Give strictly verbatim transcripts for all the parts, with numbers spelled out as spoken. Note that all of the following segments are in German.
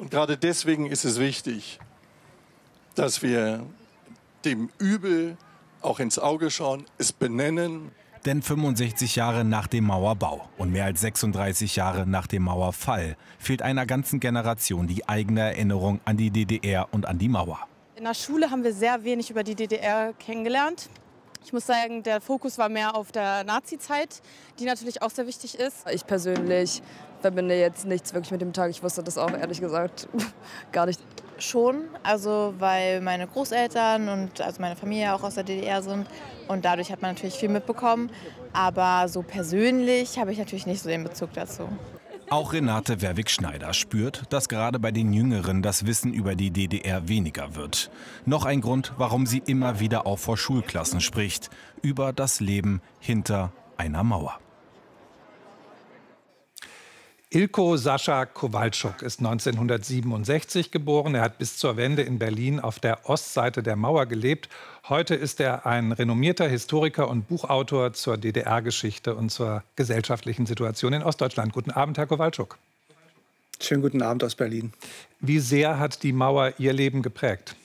Und gerade deswegen ist es wichtig, dass wir dem Übel auch ins Auge schauen, es benennen. Denn fünfundsechzig Jahre nach dem Mauerbau und mehr als sechsunddreißig Jahre nach dem Mauerfall fehlt einer ganzen Generation die eigene Erinnerung an die D D R und an die Mauer. In der Schule haben wir sehr wenig über die D D R kennengelernt. Ich muss sagen, der Fokus war mehr auf der Nazi-Zeit, die natürlich auch sehr wichtig ist. Ich persönlich verbinde jetzt nichts wirklich mit dem Tag. Ich wusste das auch ehrlich gesagt gar nicht. Schon, also weil meine Großeltern und also meine Familie auch aus der D D R sind und dadurch hat man natürlich viel mitbekommen. Aber so persönlich habe ich natürlich nicht so den Bezug dazu. Auch Renate Werwig-Schneider spürt, dass gerade bei den Jüngeren das Wissen über die D D R weniger wird. Noch ein Grund, warum sie immer wieder auch vor Schulklassen spricht, über das Leben hinter einer Mauer. Ilko Sascha Kowalczuk ist neunzehnhundertsiebenundsechzig geboren. Er hat bis zur Wende in Berlin auf der Ostseite der Mauer gelebt. Heute ist er ein renommierter Historiker und Buchautor zur D D R-Geschichte und zur gesellschaftlichen Situation in Ostdeutschland. Guten Abend, Herr Kowalczuk. Schönen guten Abend aus Berlin. Wie sehr hat die Mauer Ihr Leben geprägt?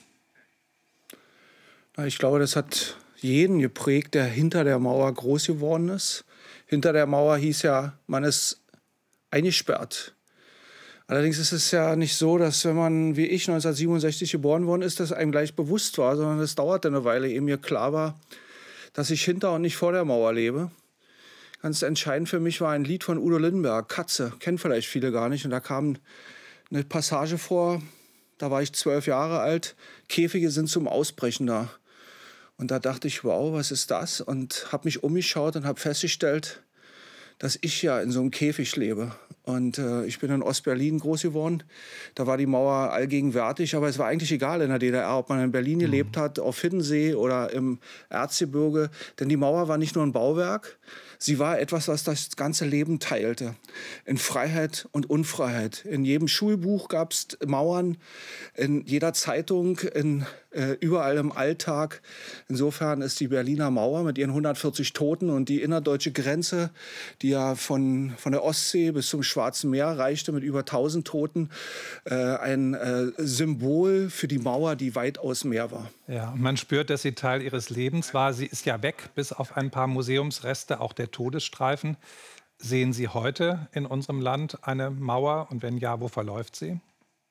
Ich glaube, das hat jeden geprägt, der hinter der Mauer groß geworden ist. Hinter der Mauer hieß ja, man ist eingesperrt. Allerdings ist es ja nicht so, dass wenn man wie ich neunzehnhundertsiebenundsechzig geboren worden ist, dass einem gleich bewusst war, sondern es dauerte eine Weile, ehe mir klar war, dass ich hinter und nicht vor der Mauer lebe. Ganz entscheidend für mich war ein Lied von Udo Lindenberg, Katze, kennen vielleicht viele gar nicht. Und da kam eine Passage vor, da war ich zwölf Jahre alt, Käfige sind zum Ausbrechen da. Und da dachte ich, wow, was ist das? Und habe mich umgeschaut und habe festgestellt, dass ich ja in so einem Käfig lebe. Und äh, ich bin in Ostberlin groß geworden. Da war die Mauer allgegenwärtig, aber es war eigentlich egal in der D D R, ob man in Berlin gelebt hat, auf Hiddensee oder im Erzgebirge. Denn die Mauer war nicht nur ein Bauwerk, sie war etwas, was das ganze Leben teilte. In Freiheit und Unfreiheit. In jedem Schulbuch gab es Mauern, in jeder Zeitung, in, äh, überall im Alltag. Insofern ist die Berliner Mauer mit ihren hundertvierzig Toten und die innerdeutsche Grenze, die ja von, von der Ostsee bis zum Schwarzen Meer reichte mit über tausend Toten, äh, ein äh, Symbol für die Mauer, die weitaus mehr war. Ja, und man spürt, dass sie Teil ihres Lebens war. Sie ist ja weg, bis auf ein paar Museumsreste, auch der Todesstreifen. Sehen Sie heute in unserem Land eine Mauer? Und wenn ja, wo verläuft sie?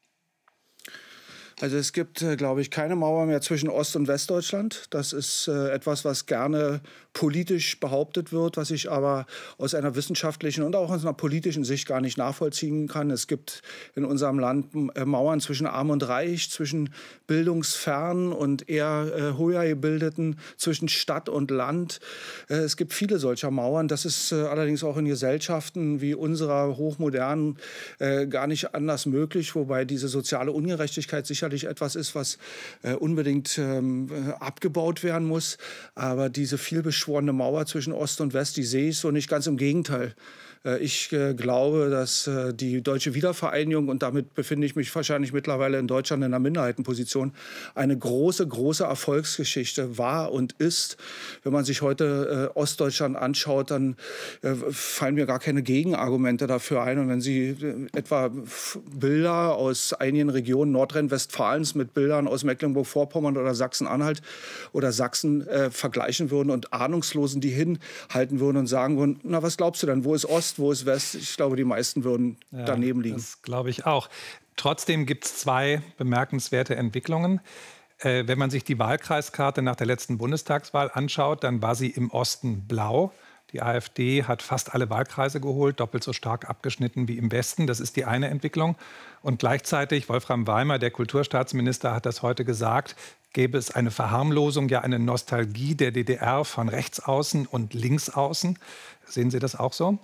Also es gibt, äh, glaube ich, keine Mauer mehr zwischen Ost- und Westdeutschland. Das ist äh, etwas, was gerne politisch behauptet wird, was ich aber aus einer wissenschaftlichen und auch aus einer politischen Sicht gar nicht nachvollziehen kann. Es gibt in unserem Land äh, Mauern zwischen Arm und Reich, zwischen bildungsfernen und eher äh, höher gebildeten, zwischen Stadt und Land. Äh, es gibt viele solcher Mauern. Das ist äh, allerdings auch in Gesellschaften wie unserer hochmodernen äh, gar nicht anders möglich, wobei diese soziale Ungerechtigkeit sicher etwas ist, was äh, unbedingt ähm, abgebaut werden muss. Aber diese vielbeschworene Mauer zwischen Ost und West, die sehe ich so nicht. Ganz im Gegenteil. Äh, ich äh, glaube, dass äh, die deutsche Wiedervereinigung, und damit befinde ich mich wahrscheinlich mittlerweile in Deutschland in einer Minderheitenposition, eine große, große Erfolgsgeschichte war und ist. Wenn man sich heute äh, Ostdeutschland anschaut, dann äh, fallen mir gar keine Gegenargumente dafür ein. Und wenn Sie äh, etwa Bilder aus einigen Regionen Nordrhein-Westfalen mit Bildern aus Mecklenburg-Vorpommern oder Sachsen-Anhalt oder Sachsen äh, vergleichen würden und Ahnungslosen die hinhalten würden und sagen würden, na, was glaubst du denn, wo ist Ost, wo ist West? Ich glaube, die meisten würden ja, daneben liegen. Das glaube ich auch. Trotzdem gibt es zwei bemerkenswerte Entwicklungen. Äh, wenn man sich die Wahlkreiskarte nach der letzten Bundestagswahl anschaut, dann war sie im Osten blau. Die AfD hat fast alle Wahlkreise geholt, doppelt so stark abgeschnitten wie im Westen. Das ist die eine Entwicklung. Und gleichzeitig, Wolfram Weimer, der Kulturstaatsminister, hat das heute gesagt, gäbe es eine Verharmlosung, ja eine Nostalgie der D D R von rechts außen und links außen. Sehen Sie das auch so?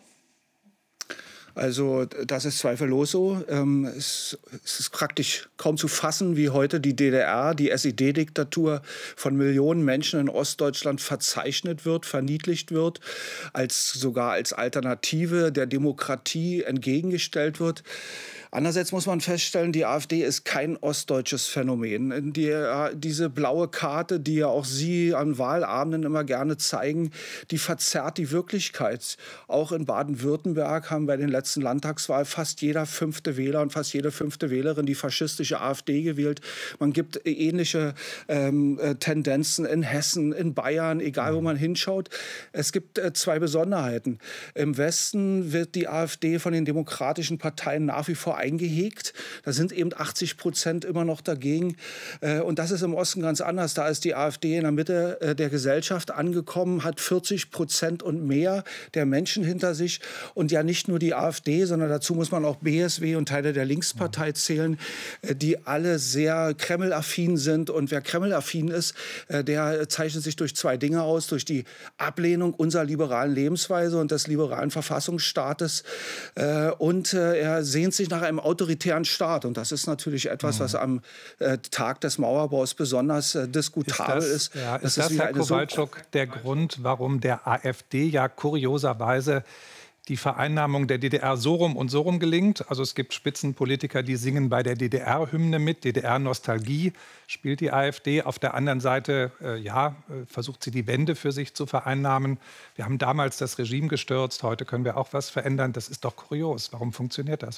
Also das ist zweifellos so. Ähm, es, es ist praktisch kaum zu fassen, wie heute die D D R, die S E D-Diktatur von Millionen Menschen in Ostdeutschland verzeichnet wird, verniedlicht wird, als sogar als Alternative der Demokratie entgegengestellt wird. Andererseits muss man feststellen, die AfD ist kein ostdeutsches Phänomen. Die, diese blaue Karte, die ja auch Sie an Wahlabenden immer gerne zeigen, die verzerrt die Wirklichkeit. Auch in Baden-Württemberg haben bei den letzten letzten Landtagswahl fast jeder fünfte Wähler und fast jede fünfte Wählerin die faschistische AfD gewählt. Man gibt ähnliche ähm, Tendenzen in Hessen, in Bayern, egal wo man hinschaut. Es gibt äh, zwei Besonderheiten. Im Westen wird die AfD von den demokratischen Parteien nach wie vor eingehegt. Da sind eben achtzig Prozent immer noch dagegen. Äh, und das ist im Osten ganz anders. Da ist die AfD in der Mitte äh, der Gesellschaft angekommen, hat vierzig Prozent und mehr der Menschen hinter sich. Und ja nicht nur die AfD, sondern dazu muss man auch B S W und Teile der Linkspartei zählen, äh, die alle sehr Kreml-affin sind. Und wer Kreml-affin ist, äh, der zeichnet sich durch zwei Dinge aus. Durch die Ablehnung unserer liberalen Lebensweise und des liberalen Verfassungsstaates. Äh, und äh, er sehnt sich nach einem autoritären Staat. Und das ist natürlich etwas, was am äh, Tag des Mauerbaus besonders äh, diskutabel ist. Das, ist, ja, das ist das, ist Herr Kowalczuk, der Grund, warum der AfD ja kurioserweise die Vereinnahmung der D D R so rum und so rum gelingt? Also es gibt Spitzenpolitiker, die singen bei der D D R-Hymne mit. D D R-Nostalgie spielt die AfD. Auf der anderen Seite, äh, ja, äh, versucht sie die Wende für sich zu vereinnahmen. Wir haben damals das Regime gestürzt. Heute können wir auch was verändern. Das ist doch kurios. Warum funktioniert das?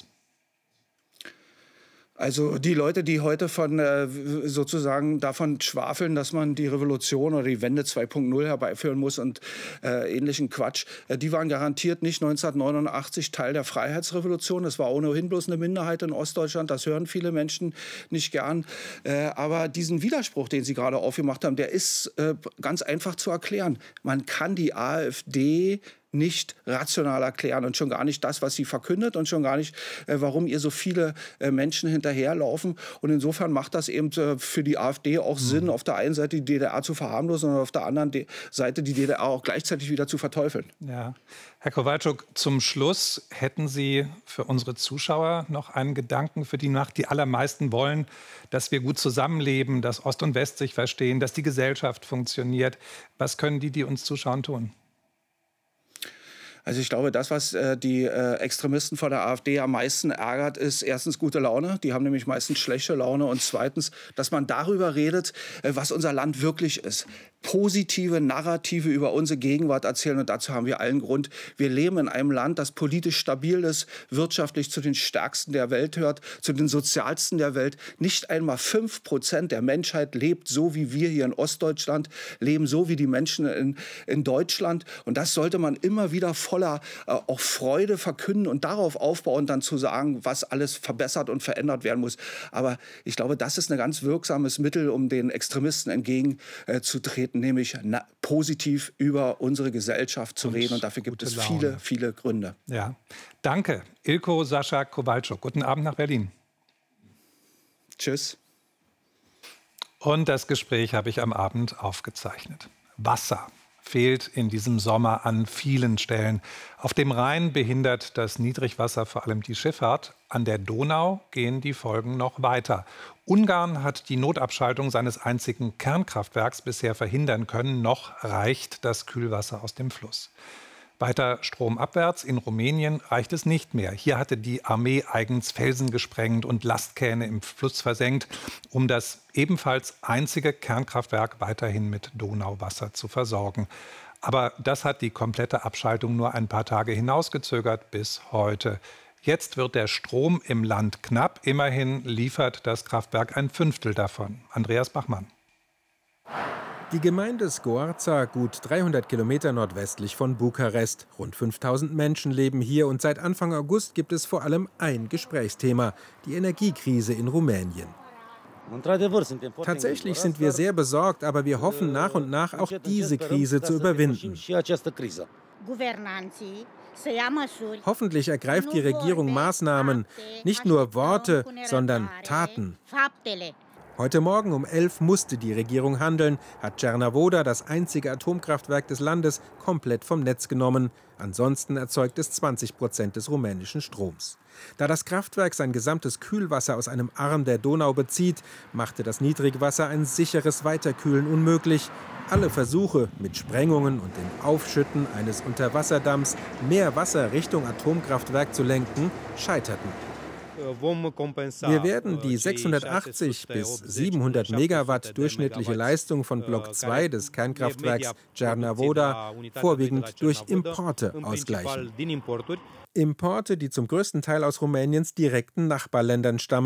Also die Leute, die heute von äh, sozusagen davon schwafeln, dass man die Revolution oder die Wende zwei Punkt null herbeiführen muss und äh, ähnlichen Quatsch, äh, die waren garantiert nicht neunzehnhundertneunundachtzig Teil der Freiheitsrevolution. Das war ohnehin bloß eine Minderheit in Ostdeutschland. Das hören viele Menschen nicht gern. Äh, aber diesen Widerspruch, den Sie gerade aufgemacht haben, der ist äh, ganz einfach zu erklären. Man kann die AfD nicht rational erklären und schon gar nicht das, was sie verkündet und schon gar nicht, äh, warum ihr so viele äh, Menschen hinterherlaufen. Und insofern macht das eben äh, für die AfD auch mhm. Sinn, auf der einen Seite die D D R zu verharmlosen und auf der anderen De- Seite die D D R auch gleichzeitig wieder zu verteufeln. Ja. Herr Kowalczuk, zum Schluss hätten Sie für unsere Zuschauer noch einen Gedanken für die Nacht. Die allermeisten wollen, dass wir gut zusammenleben, dass Ost und West sich verstehen, dass die Gesellschaft funktioniert. Was können die, die uns zuschauen, tun? Also ich glaube, das, was äh, die äh, Extremisten von der AfD am meisten ärgert, ist erstens gute Laune. Die haben nämlich meistens schlechte Laune. Und zweitens, dass man darüber redet, äh, was unser Land wirklich ist. Positive Narrative über unsere Gegenwart erzählen. Und dazu haben wir allen Grund. Wir leben in einem Land, das politisch stabil ist, wirtschaftlich zu den stärksten der Welt hört, zu den sozialsten der Welt. Nicht einmal fünf Prozent der Menschheit lebt so, wie wir hier in Ostdeutschland leben, so wie die Menschen in, in Deutschland. Und das sollte man immer wieder voller äh, auch Freude verkünden und darauf aufbauen, dann zu sagen, was alles verbessert und verändert werden muss. Aber ich glaube, das ist ein ganz wirksames Mittel, um den Extremisten entgegenzutreten, äh, nämlich na, positiv über unsere Gesellschaft zu und reden. Und dafür gibt es Laune. viele, viele Gründe. Ja. Danke, Ilko Sascha Kowalczuk. Guten Abend nach Berlin. Tschüss. Und das Gespräch habe ich am Abend aufgezeichnet. Wasser fehlt in diesem Sommer an vielen Stellen. Auf dem Rhein behindert das Niedrigwasser vor allem die Schifffahrt. An der Donau gehen die Folgen noch weiter. Ungarn hat die Notabschaltung seines einzigen Kernkraftwerks bisher verhindern können. Noch reicht das Kühlwasser aus dem Fluss. Weiter stromabwärts in Rumänien reicht es nicht mehr. Hier hatte die Armee eigens Felsen gesprengt und Lastkähne im Fluss versenkt, um das ebenfalls einzige Kernkraftwerk weiterhin mit Donauwasser zu versorgen. Aber das hat die komplette Abschaltung nur ein paar Tage hinausgezögert bis heute. Jetzt wird der Strom im Land knapp. Immerhin liefert das Kraftwerk ein Fünftel davon. Andreas Bachmann. Die Gemeinde Sgoarza, gut dreihundert Kilometer nordwestlich von Bukarest. Rund fünftausend Menschen leben hier und seit Anfang August gibt es vor allem ein Gesprächsthema, die Energiekrise in Rumänien. Tatsächlich sind wir sehr besorgt, aber wir hoffen nach und nach auch diese Krise zu überwinden. Hoffentlich ergreift die Regierung Maßnahmen, nicht nur Worte, sondern Taten. Heute Morgen um elf musste die Regierung handeln, hat Cernavodă, das einzige Atomkraftwerk des Landes, komplett vom Netz genommen. Ansonsten erzeugt es zwanzig Prozent des rumänischen Stroms. Da das Kraftwerk sein gesamtes Kühlwasser aus einem Arm der Donau bezieht, machte das Niedrigwasser ein sicheres Weiterkühlen unmöglich. Alle Versuche, mit Sprengungen und dem Aufschütten eines Unterwasserdamms mehr Wasser Richtung Atomkraftwerk zu lenken, scheiterten. Wir werden die sechshundertachtzig bis siebenhundert Megawatt durchschnittliche Leistung von Block zwei des Kernkraftwerks Cernavodă vorwiegend durch Importe ausgleichen. Importe, die zum größten Teil aus Rumäniens direkten Nachbarländern stammen.